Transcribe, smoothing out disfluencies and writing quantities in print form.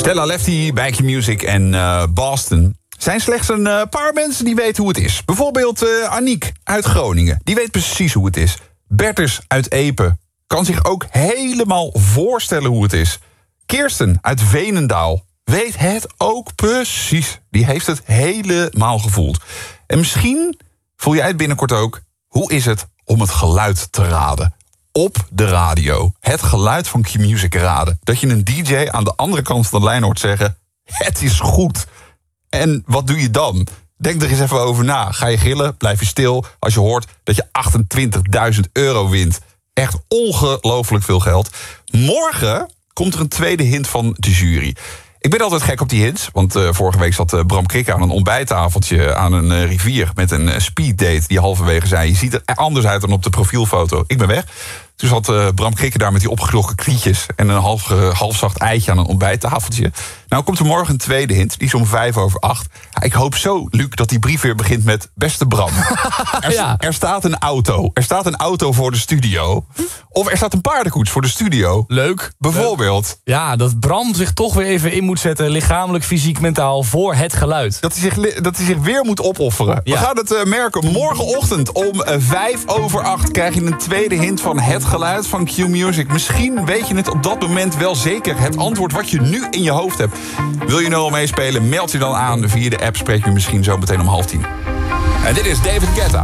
Stella Lefty, bij Q-Music en Boston. Zijn slechts een paar mensen die weten hoe het is. Bijvoorbeeld Aniek uit Groningen. Die weet precies hoe het is. Bertus uit Epe kan zich ook helemaal voorstellen hoe het is. Kirsten uit Veenendaal weet het ook precies. Die heeft het helemaal gevoeld. En misschien voel jij het binnenkort ook. Hoe is het om het geluid te raden? Op de radio. Het geluid van Q-Music raden. Dat je een DJ aan de andere kant van de lijn hoort zeggen: het is goed. En wat doe je dan? Denk er eens even over na. Ga je gillen? Blijf je stil als je hoort dat je €28.000 wint? Echt ongelooflijk veel geld. Morgen komt er een tweede hint van de jury. Ik ben altijd gek op die hints, want vorige week zat Bram Krikke aan een ontbijttafeltje aan een rivier met een speeddate die halverwege zei: je ziet er anders uit dan op de profielfoto. Ik ben weg. Toen zat Bram Krikke daar met die opgetrokken klietjes en een halfzacht eitje aan een ontbijttafeltje. Nou komt er morgen een tweede hint, die is om 7:05. Ja, ik hoop zo, Luc, dat die brief weer begint met: beste Bram, er staat een auto. Er staat een auto voor de studio. Of er staat een paardenkoets voor de studio. Leuk. Bijvoorbeeld. Ja, dat Bram zich toch weer even in moet zetten, lichamelijk, fysiek, mentaal, voor het geluid. Dat hij zich weer moet opofferen. Ja. We gaan het merken. Morgenochtend om 7:05 krijg je een tweede hint van het geluid van Q-Music. Misschien weet je het op dat moment wel zeker. Het antwoord wat je nu in je hoofd hebt. Wil je nou al meespelen? Meld je dan aan via de app. Spreek je misschien zo meteen om 9:30. En dit is David Guetta.